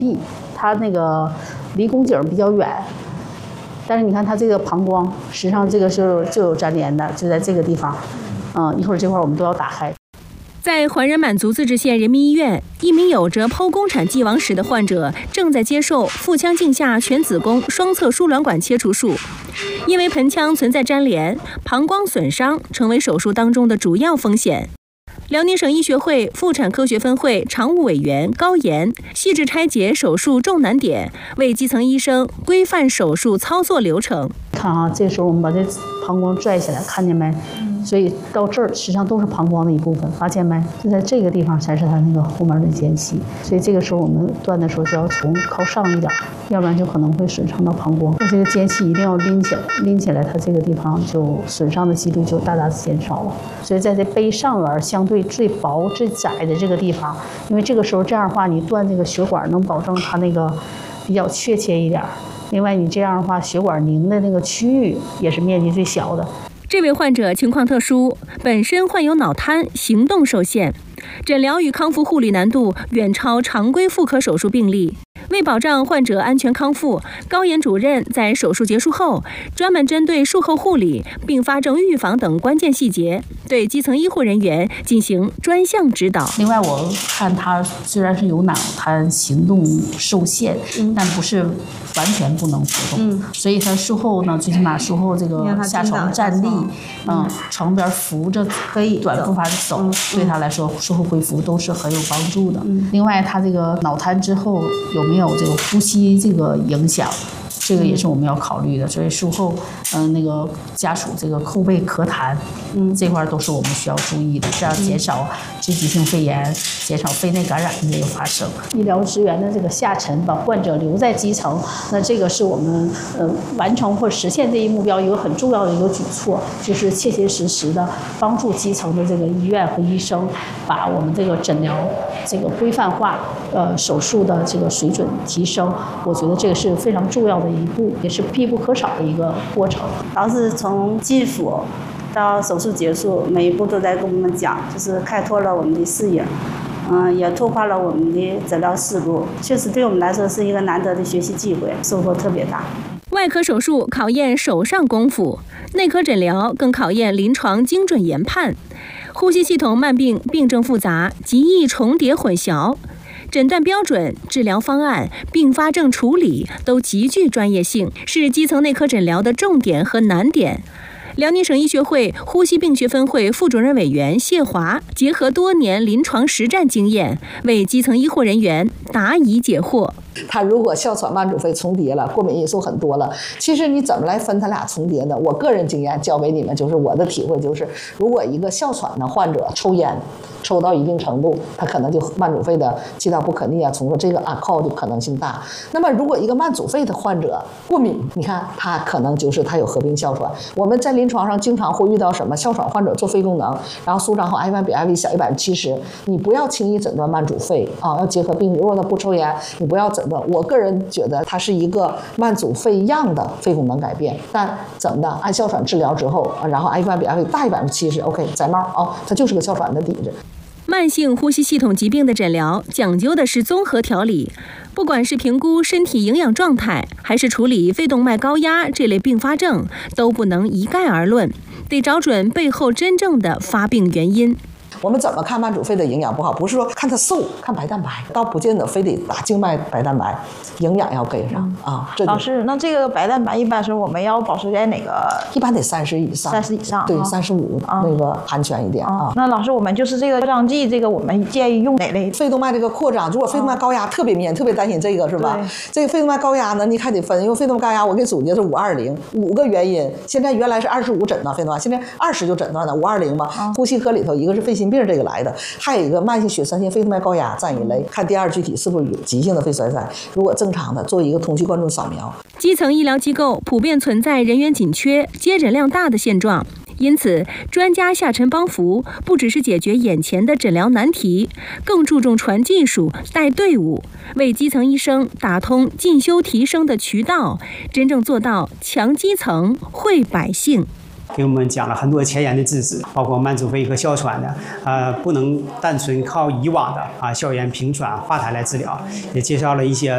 壁，它那个离宫颈比较远，但是你看它这个膀胱，实际上这个是就有粘连的，就在这个地方。一会儿这块我们都要打开。 在环仁满族自治县人民医院，一名有着剖宫产既往史的患者正在接受腹腔镜下全子宫双侧输卵管切除术。因为盆腔存在粘连，膀胱损伤成为手术当中的主要风险。辽宁省医学会妇产科学分会常务委员高岩细致拆解手术重难点，为基层医生规范手术操作流程。 看啊，这时候我们把这膀胱拽起来，看见没？所以到这儿实际上都是膀胱的一部分，发现没？就在这个地方才是它那个后面的间隙。所以这个时候我们断的时候就要从靠上一点，要不然就可能会损伤到膀胱。这个间隙一定要拎起来，拎起来它这个地方就损伤的几率就大大减少了。所以在这背上缘相对最薄最窄的这个地方，因为这个时候这样的话，你断这个血管能保证它那个比较确切一点。另外，你这样的话，血管凝的那个区域也是面积最小的。 这位患者情况特殊，本身患有脑瘫，行动受限，诊疗与康复护理难度远超常规妇科手术病例。为保障患者安全康复，高岩主任在手术结束后，专门针对术后护理、并发症预防等关键细节，对基层医护人员进行专项指导。 另外，我看他虽然是有脑瘫、行动受限，但不是完全不能活动。所以他术后呢，最起码术后这个下床站立，床边扶着可以短步伐的走，对他来说术后恢复都是很有帮助的。另外，他这个脑瘫之后有没有这个呼吸这个影响？这个也是我们要考虑的，所以术后，那个家属这个后背咳痰，这块都是我们需要注意的，这样减少支气性肺炎、减少肺内感染的这个发生。医疗资源的这个下沉，把患者留在基层，那这个是我们完成或实现这一目标一个很重要的一个举措，就是切切实实的帮助基层的这个医院和医生，把我们这个诊疗这个规范化，手术的这个水准提升。我觉得这个是非常重要的一步，也是必不可少的一个过程。 老师从基础到手术结束，每一步都在跟我们讲，就是开拓了我们的视野，也拓宽了我们的诊疗思路，确实对我们来说是一个难得的学习机会，收获特别大。 外科手术考验手上功夫，内科诊疗更考验临床精准研判。呼吸系统慢病病症复杂，极易重叠混淆。诊断标准、治疗方案、并发症处理都极具专业性，是基层内科诊疗的重点和难点。辽宁省医学会呼吸病学分会副主任委员谢华结合多年临床实战经验，为基层医护人员答疑解惑。 他如果哮喘慢阻肺重叠了，过敏因素很多了，其实你怎么来分他俩重叠呢？我个人经验教给你们，就是我的体会就是，如果一个哮喘的患者抽烟抽到一定程度，他可能就慢阻肺的气道不可逆啊，从说这个ACO 就可能性大。那么如果一个慢阻肺的患者过敏，你看他可能就是他有合并哮喘。我们在临床上经常会遇到什么？哮喘患者做肺功能，然后舒张后 I1 比 IV 小170%，你不要轻易诊断慢阻肺啊，要结合病。如果他不抽烟，你不要诊断。我个人觉得它是一个慢阻肺样的肺功能改变，但怎么的？按哮喘治疗之后，然后 I1 比 IV 大于70%， OK， 摘帽啊，它就是个哮喘的底子。 慢性呼吸系统疾病的诊疗讲究的是综合调理，不管是评估身体营养状态，还是处理肺动脉高压这类并发症，都不能一概而论，得找准背后真正的发病原因。 我们怎么看慢阻肺的营养不好？不是说看他瘦，看白蛋白，倒不见得非得打静脉白蛋白，营养要跟上啊。 老师，那这个白蛋白一般是我们要保持在哪个？ 一般得30以上 ，30以上， 对，35那个安全一点啊。 那老师，我们就是这个扩张剂，这个我们建议用哪类？ 肺动脉这个扩张，如果肺动脉高压特别明显，特别担心这个是吧？这个肺动脉高压呢，你还得分，因为肺动脉高压我给总结是520， 5个原因。现在原来是25诊断肺动脉，现在20就诊断的520嘛。呼吸科里头一个是肺心病这个来的。还有一个慢性血栓性肺动脉高压占一类，看第二具体是不是有急性的肺栓塞，如果正常的做一个同期冠状扫描。 基层医疗机构普遍存在人员紧缺、接诊量大的现状，因此专家下沉帮扶，不只是解决眼前的诊疗难题，更注重传技术、带队伍，为基层医生打通进修提升的渠道，真正做到强基层、惠百姓。 给我们讲了很多前沿的知识，包括慢阻肺和哮喘的，不能单纯靠以往的消炎、平喘、化痰来治疗，也介绍了一些